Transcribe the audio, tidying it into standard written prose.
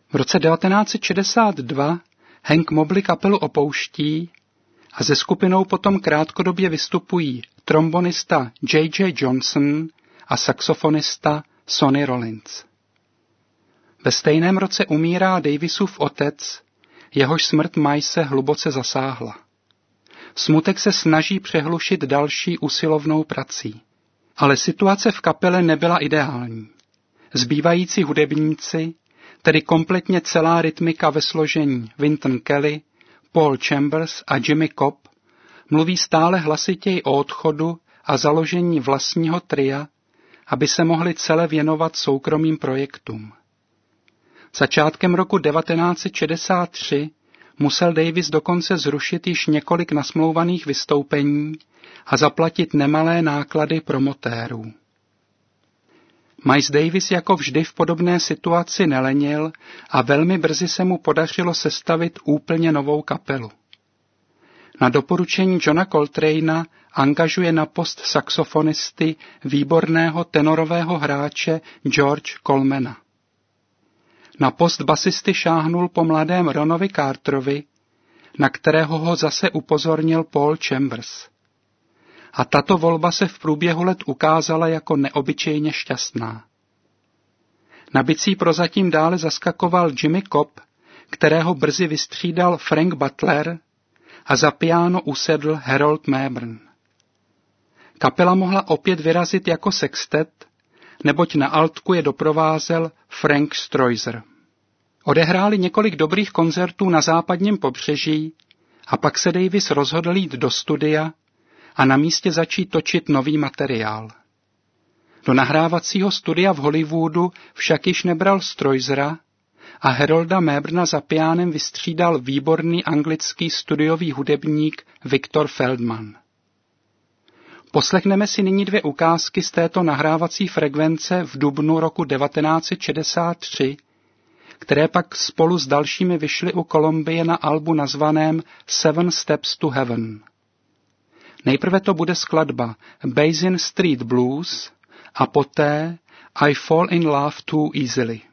V roce 1962 Hank Mobley kapelu opouští a se skupinou potom krátkodobě vystupují trombonista J.J. Johnson a saxofonista Sonny Rollins. Ve stejném roce umírá Davisův otec, jehož smrt Milese hluboce zasáhla. Smutek se snaží přehlušit další usilovnou prací. Ale situace v kapele nebyla ideální. Zbývající hudebníci, tedy kompletně celá rytmika ve složení Wynton Kelly, Paul Chambers a Jimmy Cobb, mluví stále hlasitěji o odchodu a založení vlastního tria, aby se mohli celé věnovat soukromým projektům. Začátkem roku 1963 musel Davis dokonce zrušit již několik nasmlouvaných vystoupení a zaplatit nemalé náklady promotérů. Miles Davis jako vždy v podobné situaci nelenil a velmi brzy se mu podařilo sestavit úplně novou kapelu. Na doporučení Johna Coltrane'a angažuje na post saxofonisty výborného tenorového hráče George Colemana. Na post basisty šáhnul po mladém Ronovi Carterovi, na kterého ho zase upozornil Paul Chambers. A tato volba se v průběhu let ukázala jako neobyčejně šťastná. Na bicí prozatím dále zaskakoval Jimmy Cobb, kterého brzy vystřídal Frank Butler, a za piano usedl Harold Mabern. Kapela mohla opět vyrazit jako sextet, neboť na altku je doprovázel Frank Stroiser. Odehráli několik dobrých koncertů na západním pobřeží a pak se Davis rozhodl jít do studia a na místě začít točit nový materiál. Do nahrávacího studia v Hollywoodu však již nebral Stroisera a Harolda Maberna za piánem vystřídal výborný anglický studiový hudebník Victor Feldman. Poslechneme si nyní 2 ukázky z této nahrávací frekvence v dubnu roku 1963, které pak spolu s dalšími vyšly u Columbie na albu nazvaném Seven Steps to Heaven. Nejprve to bude skladba Basin Street Blues a poté I Fall in Love Too Easily.